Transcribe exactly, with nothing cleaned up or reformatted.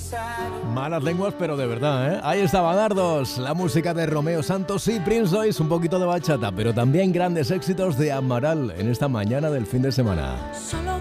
Malas lenguas, pero de verdad, ¿eh? Ahí estaba Dardos, la música de Romeo Santos y Prince Royce, un poquito de bachata, pero también grandes éxitos de Amaral en esta mañana del fin de semana.